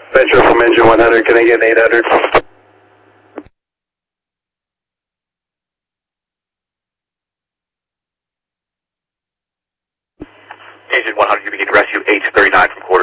Metro from engine 100, can I get 800? Engine 100, you begin rescue 839 from quarter.